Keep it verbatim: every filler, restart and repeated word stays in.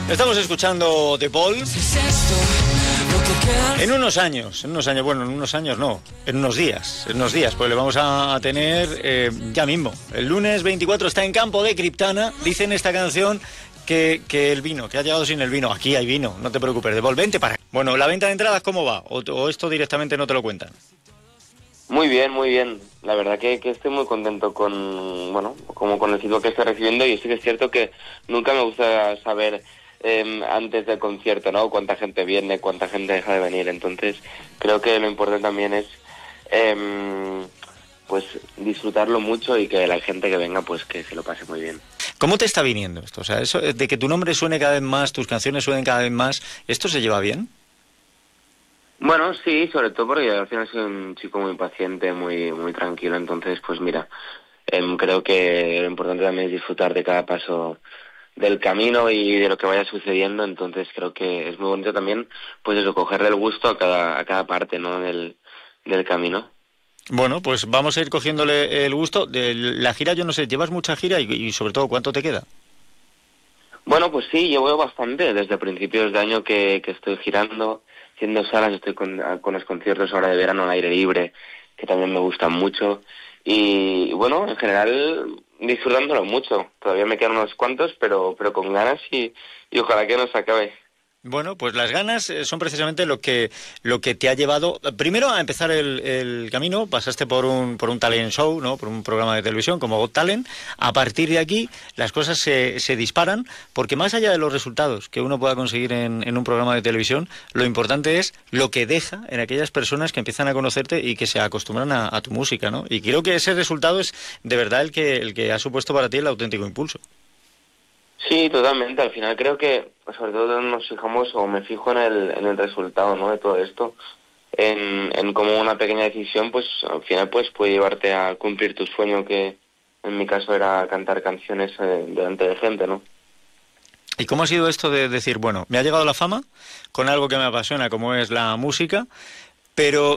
Estamos escuchando The Balls. En unos años, en unos años, bueno, en unos años no, en unos días, en unos días, pues le vamos a tener eh, ya mismo. El lunes veinticuatro está en Campo de Criptana, dice en esta canción que, que el vino, que ha llegado sin el vino. Aquí hay vino, no te preocupes, The Balls, vente para... Bueno, ¿la venta de entradas cómo va? ¿O, o esto directamente no te lo cuentan? Muy bien, muy bien. La verdad que, que estoy muy contento con, bueno, como con el feedback que estoy recibiendo, y sí que es cierto que nunca me gusta saber eh, antes del concierto, ¿no? Cuánta gente viene, cuánta gente deja de venir. Entonces, creo que lo importante también es, eh, pues, disfrutarlo mucho y que la gente que venga, pues, que se lo pase muy bien. ¿Cómo te está viniendo esto? O sea, eso de que tu nombre suene cada vez más, tus canciones suenen cada vez más, ¿esto se lleva bien? Bueno, sí, sobre todo porque al final soy un chico muy paciente, muy muy tranquilo, entonces pues mira, eh, creo que lo importante también es disfrutar de cada paso del camino y de lo que vaya sucediendo, entonces creo que es muy bonito también, pues eso, cogerle el gusto a cada a cada parte, ¿no? del, del camino. Bueno, pues vamos a ir cogiéndole el gusto. De la gira, yo no sé, ¿llevas mucha gira y, y sobre todo cuánto te queda? Bueno, pues sí, llevo bastante, desde principios de año que, que estoy girando, haciendo salas, estoy con, con los conciertos ahora de verano al aire libre, que también me gustan mucho, y bueno, en general disfrutándolo mucho, todavía me quedan unos cuantos, pero pero con ganas y, y ojalá que no se acabe. Bueno, pues las ganas eh, son precisamente lo que lo que te ha llevado primero a empezar el, el camino. Pasaste por un por un talent show, ¿no? Por un programa de televisión como Got Talent. A partir de aquí las cosas se, se disparan, porque más allá de los resultados que uno pueda conseguir en, en un programa de televisión, lo importante es lo que deja en aquellas personas que empiezan a conocerte y que se acostumbran a, a tu música, ¿no? Y creo que ese resultado es de verdad el que el que ha supuesto para ti el auténtico impulso. Sí, totalmente. Al final creo que, sobre todo nos fijamos, o me fijo en el, en el resultado, ¿no? De todo esto, en, en cómo una pequeña decisión, pues al final pues puede llevarte a cumplir tu sueño, que en mi caso era cantar canciones eh, delante de gente, ¿no? ¿Y cómo ha sido esto de decir, bueno, me ha llegado la fama con algo que me apasiona, como es la música, pero